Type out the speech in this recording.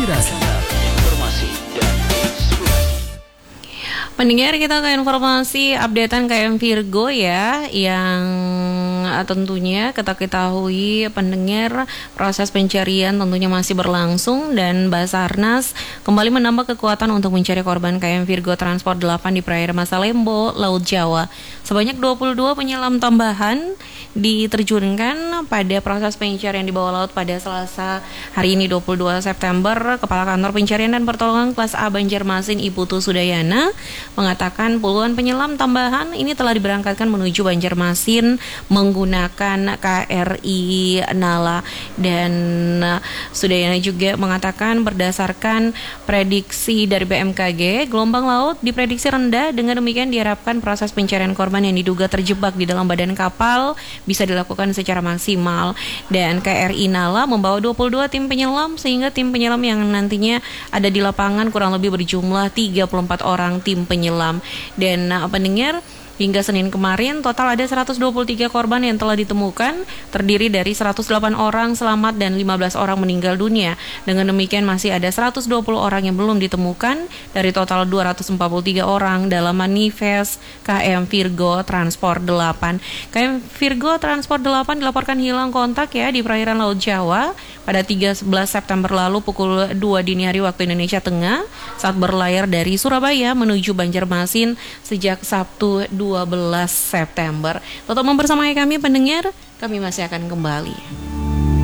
Inspirasi. Informasi dan inspirasi. Pendengar, kita ke informasi updatean KM Virgo ya, yang tentunya kita ketahui pendengar, proses pencarian tentunya masih berlangsung dan Basarnas kembali menambah kekuatan untuk mencari korban KM Virgo Transport 8 di perairan Masalembo, Laut Jawa. Sebanyak 22 penyelam tambahan diterjunkan pada proses pencarian di bawah laut pada Selasa hari ini 22 September. Kepala Kantor Pencarian dan Pertolongan Kelas A Banjarmasin Iputu Sudayana mengatakan puluhan penyelam tambahan ini telah diberangkatkan menuju Banjarmasin menggunakan KRI Nala, dan Sudayana juga mengatakan berdasarkan prediksi dari BMKG gelombang laut diprediksi rendah, dengan demikian diharapkan proses pencarian korban yang diduga terjebak di dalam badan kapal bisa dilakukan secara maksimal. Dan KRI Nala membawa 22 tim penyelam sehingga tim penyelam yang nantinya ada di lapangan kurang lebih berjumlah 34 orang tim penyelam. Dan pendengar, hingga Senin kemarin total ada 123 korban yang telah ditemukan, terdiri dari 108 orang selamat dan 15 orang meninggal dunia. Dengan demikian masih ada 120 orang yang belum ditemukan dari total 243 orang dalam manifest KM Virgo Transport 8. KM Virgo Transport 8 dilaporkan hilang kontak ya di perairan Laut Jawa pada 13 September lalu pukul 2 dini hari waktu Indonesia Tengah saat berlayar dari Surabaya menuju Banjarmasin sejak Sabtu 12 September. Tetap membersamai kami pendengar, kami masih akan kembali.